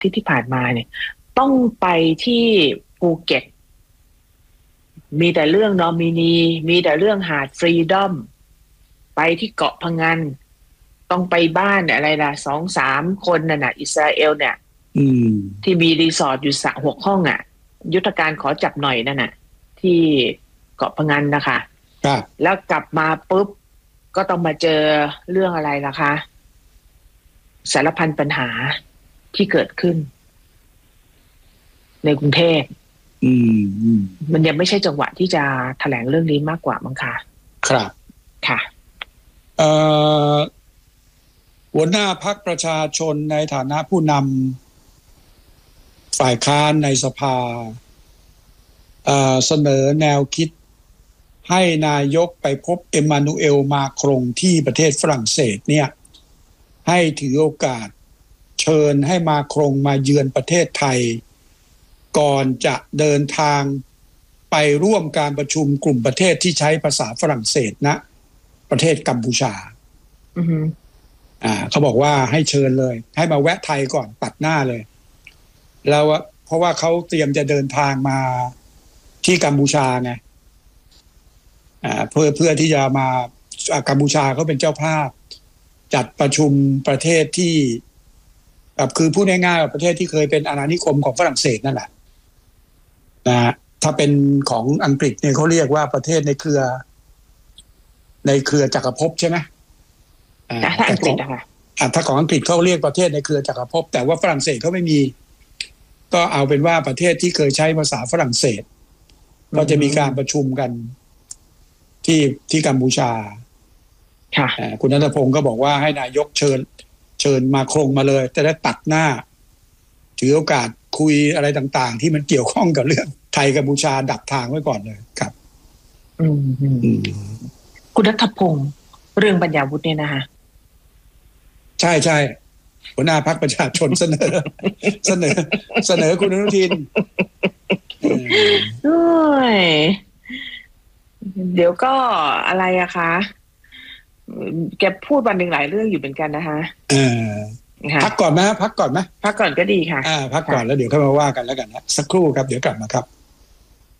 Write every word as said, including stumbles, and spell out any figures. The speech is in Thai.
ที่ที่ผ่านมาเนี่ยต้องไปที่ภูเก็ตมีแต่เรื่องนอมินีมีแต่เรื่องหาดฟรีดอมไปที่เกาะพะงันต้องไปบ้านอะไรล่ะสองสามคนน่ะนะอิสราเอลเนี่ยที่มีรีสอร์ทอยู่สะหกห้องอ่ะยุทธการขอจับหน่อยนั่นน่ะที่เกาะพะงันนะคะแล้วกลับมาปุ๊บก็ต้องมาเจอเรื่องอะไรล่ะคะสารพันปัญหาที่เกิดขึ้นในกรุงเทพอืมมันยังไม่ใช่จังหวะที่จะแถลงเรื่องนี้มากกว่ามั้งคะครับค่ะเอ่อหัวหน้าพรรคประชาชนในฐานะผู้นำฝ่ายค้านในสภาเอ่อเสนอแนวคิดให้นายกไปพบเอ็มมานูเอลมาครงที่ประเทศฝรั่งเศสเนี่ยให้ถือโอกาสเชิญให้มาครงมาเยือนประเทศไทยก่อนจะเดินทางไปร่วมการประชุมกลุ่มประเทศที่ใช้ภาษาฝรั่งเศสนะประเทศกัมพูชาอือฮึอ่าเขาบอกว่าให้เชิญเลยให้มาแวะไทยก่อนตัดหน้าเลยแล้วเพราะว่าเขาเตรียมจะเดินทางมาที่กัมพูชาไงอ่าเพื่อเพื่อที่จะมากัมพูชาเขาเป็นเจ้าภาพจัดประชุมประเทศที่แบบคือพูดง่ายๆประเทศที่เคยเป็นอาณานิคมของฝรั่งเศสนั่นแหละนะฮะถ้าเป็นของอังกฤษเนี่ยเขาเรียกว่าประเทศในเครือในเครือจักรภพใช่ไหมอ่าอังกฤษนะคะอ่าถ้าของอังกฤษเขาเรียกประเทศในเครือจักรภพแต่ว่าฝรั่งเศสเขาไม่มีก็เอาเป็นว่าประเทศที่เคยใช้ภาษาฝรั่งเศสก็จะมีการประชุมกันที่ที่กัมพูชาค่ะคุณณัฐพงศ์ก็บอกว่าให้นายกเชิญเชิญมาครงมาเลยจะได้ตัดหน้าถือโอกาสคุยอะไรต่างๆที่มันเกี่ยวข้องกับเรื่องไทยกัมพูชาดักทางไว้ก่อนเลยครับอืมคุณณัฐพงศ์เรื่องปัญญาวุฒิเนี่ยนะคะใช่ใช่หัวหน้าพรรคประชาชนเสนอเสนอเสนอคุณอนุทินโอ้ยเดี๋ยวก็อะไรอะคะแกพูดวันหนึ่งหลายเรื่องอยู่เหมือนกันนะคะเออพักก่อนไหมพักก่อนไหมพักก่อนก็ดีค่ะอ่าพักก่อนแล้วเดี๋ยวค่อยมาว่ากันแล้วกันนะสักครู่ครับเดี๋ยวกลับมาครับ